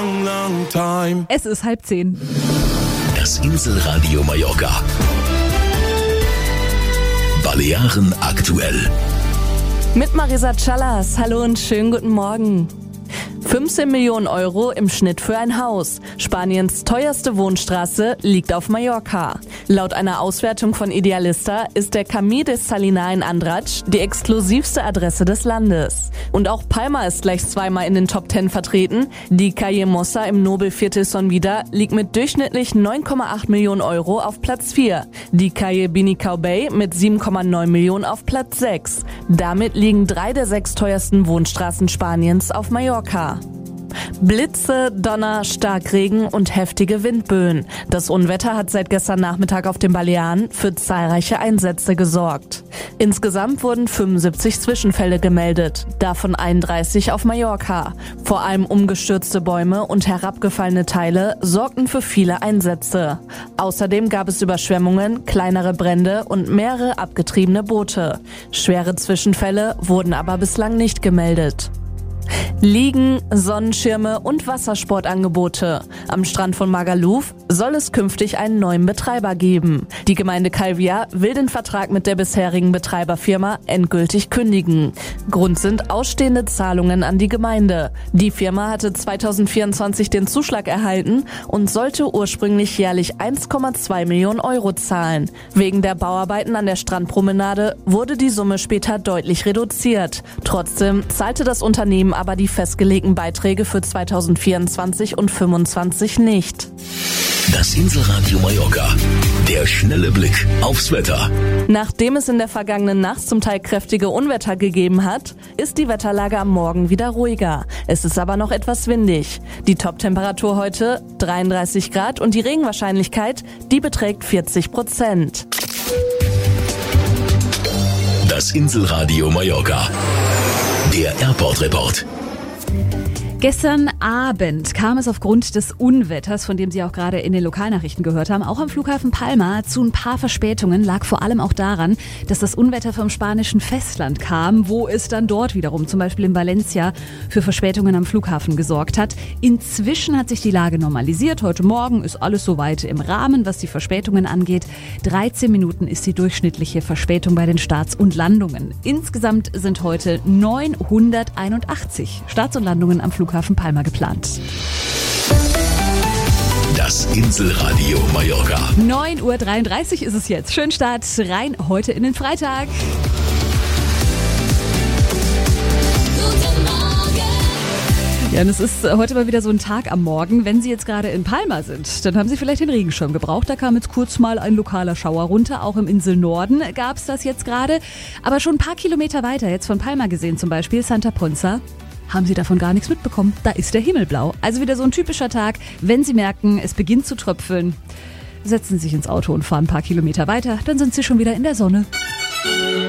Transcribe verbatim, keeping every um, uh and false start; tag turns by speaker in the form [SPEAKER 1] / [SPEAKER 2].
[SPEAKER 1] long, long time.
[SPEAKER 2] Es ist halb zehn.
[SPEAKER 3] Das Inselradio Mallorca. Balearen aktuell.
[SPEAKER 4] Mit Marisa Callas. Hallo und schönen guten Morgen. fünfzehn Millionen Euro im Schnitt für ein Haus. Spaniens teuerste Wohnstraße liegt auf Mallorca. Laut einer Auswertung von Idealista ist der Camí de Salina in Andratx die exklusivste Adresse des Landes. Und auch Palma ist gleich zweimal in den Top zehn vertreten. Die Calle Mossa im Nobelviertel Son Vida liegt mit durchschnittlich neun Komma acht Millionen Euro auf Platz vier. Die Calle Binicao Bay mit sieben Komma neun Millionen auf Platz sechs. Damit liegen drei der sechs teuersten Wohnstraßen Spaniens auf Mallorca. Blitze, Donner, Starkregen und heftige Windböen. Das Unwetter hat seit gestern Nachmittag auf den Balearen für zahlreiche Einsätze gesorgt. Insgesamt wurden fünfundsiebzig Zwischenfälle gemeldet, davon einunddreißig auf Mallorca. Vor allem umgestürzte Bäume und herabgefallene Teile sorgten für viele Einsätze. Außerdem gab es Überschwemmungen, kleinere Brände und mehrere abgetriebene Boote. Schwere Zwischenfälle wurden aber bislang nicht gemeldet. Liegen, Sonnenschirme und Wassersportangebote. Am Strand von Magaluf soll es künftig einen neuen Betreiber geben. Die Gemeinde Calvià will den Vertrag mit der bisherigen Betreiberfirma endgültig kündigen. Grund sind ausstehende Zahlungen an die Gemeinde. Die Firma hatte zweitausendvierundzwanzig den Zuschlag erhalten und sollte ursprünglich jährlich eins Komma zwei Millionen Euro zahlen. Wegen der Bauarbeiten an der Strandpromenade wurde die Summe später deutlich reduziert. Trotzdem zahlte das Unternehmen aber die festgelegten Beiträge für zweitausendvierundzwanzig und fünfundzwanzig nicht.
[SPEAKER 3] Das Inselradio Mallorca. Der schnelle Blick aufs Wetter.
[SPEAKER 4] Nachdem es in der vergangenen Nacht zum Teil kräftige Unwetter gegeben hat, ist die Wetterlage am Morgen wieder ruhiger. Es ist aber noch etwas windig. Die Top-Temperatur heute dreiunddreißig Grad und die Regenwahrscheinlichkeit, die beträgt vierzig Prozent.
[SPEAKER 3] Das Inselradio Mallorca. Der Airport Report.
[SPEAKER 2] Gestern Abend kam es aufgrund des Unwetters, von dem Sie auch gerade in den Lokalnachrichten gehört haben, auch am Flughafen Palma zu ein paar Verspätungen. Lag vor allem auch daran, dass das Unwetter vom spanischen Festland kam, wo es dann dort wiederum, zum Beispiel in Valencia, für Verspätungen am Flughafen gesorgt hat. Inzwischen hat sich die Lage normalisiert. Heute Morgen ist alles soweit im Rahmen, was die Verspätungen angeht. dreizehn Minuten ist die durchschnittliche Verspätung bei den Starts und Landungen. Insgesamt sind heute neunhunderteinundachtzig Starts und Landungen am Flughafen Flughafen Palma geplant.
[SPEAKER 3] Das Inselradio Mallorca.
[SPEAKER 2] neun Uhr dreiunddreißig ist es jetzt. Schönen Start rein heute in den Freitag. Ja, und es ist heute mal wieder so ein Tag am Morgen. Wenn Sie jetzt gerade in Palma sind, dann haben Sie vielleicht den Regenschirm gebraucht. Da kam jetzt kurz mal ein lokaler Schauer runter. Auch im Inselnorden gab es das jetzt gerade. Aber schon ein paar Kilometer weiter, jetzt von Palma gesehen zum Beispiel, Santa Ponsa, haben Sie davon gar nichts mitbekommen. Da ist der Himmel blau. Also wieder so ein typischer Tag. Wenn Sie merken, es beginnt zu tröpfeln, setzen Sie sich ins Auto und fahren ein paar Kilometer weiter. Dann sind Sie schon wieder in der Sonne.